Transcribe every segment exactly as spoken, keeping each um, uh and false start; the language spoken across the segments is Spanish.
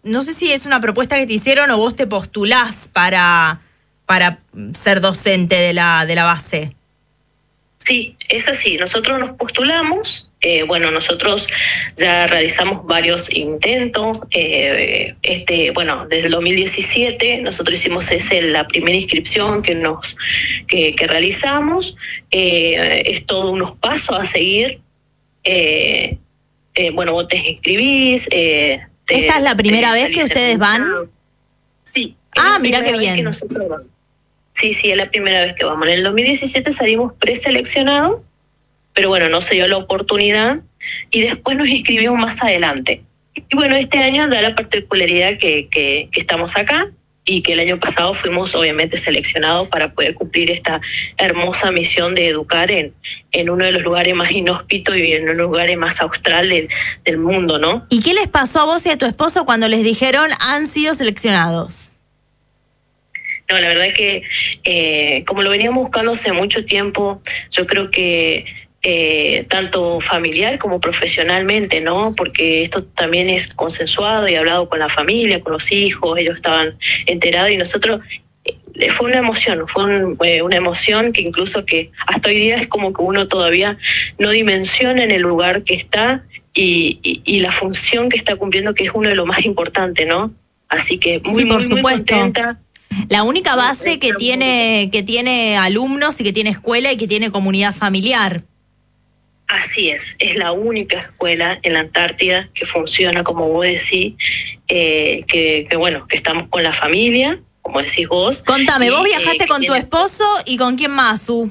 no sé si es una propuesta que te hicieron o vos te postulás para, para ser docente de la, de la base. Sí, es así. Nosotros nos postulamos. Eh, bueno, nosotros ya realizamos varios intentos. Eh, este, bueno, desde el dos mil diecisiete nosotros hicimos ese, la primera inscripción que nos que, que realizamos. Eh, es todo unos pasos a seguir. Eh, eh, bueno, vos te inscribís. Eh, te, ¿Esta es la primera vez que ustedes van? Sí. Ah, mira qué bien. Que nosotros vamos. Sí, sí, es la primera vez que vamos. En el dos mil diecisiete salimos preseleccionados, pero bueno, no se dio la oportunidad y después nos inscribimos más adelante. Y bueno, este año da la particularidad que, que, que estamos acá y que el año pasado fuimos obviamente seleccionados para poder cumplir esta hermosa misión de educar en, en uno de los lugares más inhóspitos y en uno de los lugares más austral del, del mundo, ¿no? ¿Y qué les pasó a vos y a tu esposo cuando les dijeron han sido seleccionados? No, la verdad que eh, como lo veníamos buscando hace mucho tiempo, yo creo que eh, tanto familiar como profesionalmente, ¿no? Porque esto también es consensuado y hablado con la familia, con los hijos, ellos estaban enterados y nosotros, eh, fue una emoción, fue un, eh, una emoción que incluso que hasta hoy día es como que uno todavía no dimensiona en el lugar que está y, y, y la función que está cumpliendo, que es uno de los más importantes, ¿no? Así que muy, sí, por muy, muy supuesto. contenta. La única base que tiene, que tiene alumnos y que tiene escuela y que tiene comunidad familiar. Así es, es la única escuela en la Antártida que funciona, como vos decís, eh, que, que bueno, que estamos con la familia, como decís vos. Contame, y, vos viajaste eh, con tu esposo y con quién más, Su.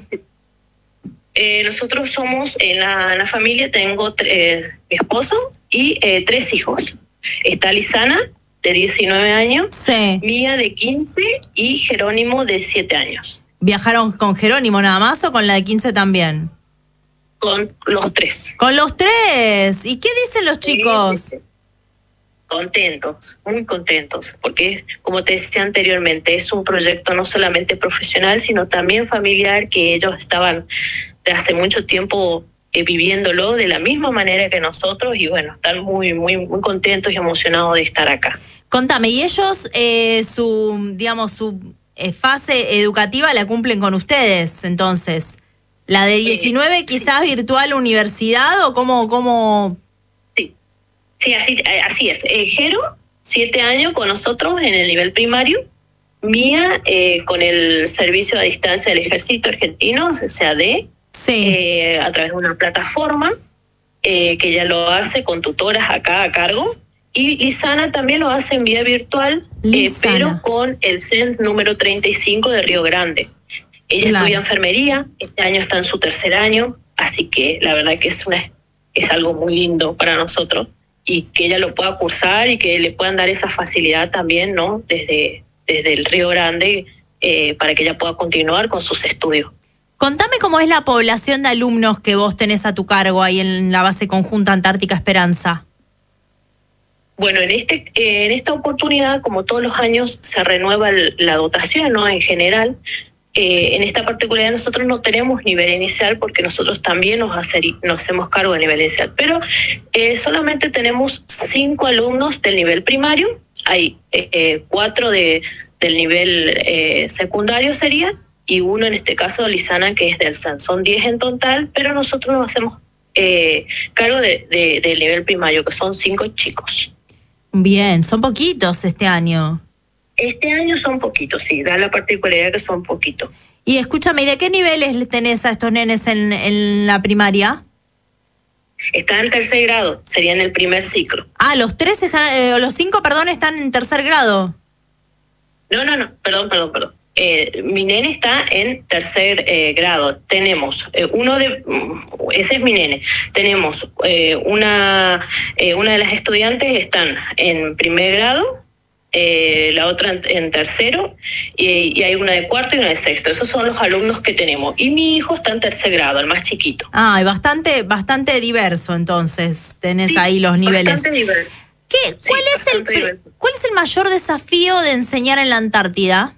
Eh, nosotros somos, en la, en la familia tengo eh, mi esposo y eh, tres hijos. Está Lisana, de diecinueve años, sí. Mía de quince y Jerónimo de siete años. ¿Viajaron con Jerónimo nada más o con la de quince también? Con los tres. ¿Con los tres? ¿Y qué dicen los chicos? Sí, sí, sí. Contentos, muy contentos, porque como te decía anteriormente, es un proyecto no solamente profesional, sino también familiar, que ellos estaban de hace mucho tiempo eh, viviéndolo de la misma manera que nosotros y bueno, están muy, muy, muy contentos y emocionados de estar acá. Contame, ¿y ellos eh, su, digamos, su eh, fase educativa la cumplen con ustedes, entonces? ¿La de diecinueve eh, quizás sí. virtual universidad o cómo...? cómo... Sí, sí, así, así es. Eh, Jero, siete años con nosotros en el nivel primario. Mía, eh, con el servicio a distancia del Ejército Argentino, C A D, sí. eh, a través de una plataforma eh, que ella lo hace con tutoras acá a cargo. Y Lisana también lo hace en vía virtual, eh, pero con el C E N número treinta y cinco de Río Grande. Ella claro. estudia enfermería, este año está en su tercer año, así que la verdad que es, una, es algo muy lindo para nosotros y que ella lo pueda cursar y que le puedan dar esa facilidad también, ¿no? Desde, desde el Río Grande eh, para que ella pueda continuar con sus estudios. Contame cómo es la población de alumnos que vos tenés a tu cargo ahí en la base conjunta Antártica Esperanza. Bueno, en este eh, en esta oportunidad, como todos los años, se renueva el, la dotación, ¿no? En general, eh, en esta particularidad nosotros no tenemos nivel inicial porque nosotros también nos, hacer, nos hacemos cargo del nivel inicial, pero eh, solamente tenemos cinco alumnos del nivel primario, hay eh, cuatro de, del nivel eh, secundario sería, y uno en este caso, Lisana, que es del S A N. Son diez en total, pero nosotros nos hacemos eh, cargo de, de, del nivel primario, que son cinco chicos. Bien, son poquitos este año. Este año son poquitos, sí, da la particularidad que son poquitos. Y escúchame, ¿y de qué niveles tenés a estos nenes en, en la primaria? Están en tercer grado, sería en el primer ciclo. Ah, los tres están, eh, los cinco, perdón, están en tercer grado. No, no, no, perdón, perdón, perdón. Eh, mi nene está en tercer eh, grado. Tenemos eh, uno de, ese es mi nene. Tenemos eh, una, eh, una de las estudiantes están en primer grado, eh, la otra en, en tercero y, y hay una de cuarto y una de sexto. Esos son los alumnos que tenemos. Y mi hijo está en tercer grado, el más chiquito. Ah, y bastante, bastante diverso entonces. Tenés sí, ahí los niveles. Bastante diverso. ¿Qué, cuál, sí, es el, diverso. ¿Cuál es el mayor desafío de enseñar en la Antártida?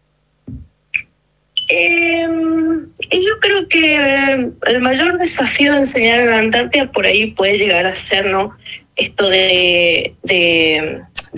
Eh, yo creo que el mayor desafío de enseñar en la Antártida por ahí puede llegar a ser, ¿no? Esto de, de,